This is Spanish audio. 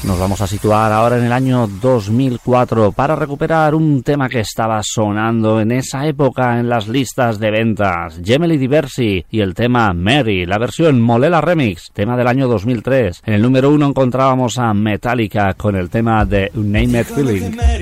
Nos vamos a situar ahora en el año 2004 para recuperar un tema que estaba sonando en esa época en las listas de ventas. Gemelli Diversi y el tema Mary, la versión Molela Remix, tema del año 2003. En el número 1 encontrábamos a Metallica con el tema de Unnamed Feeling.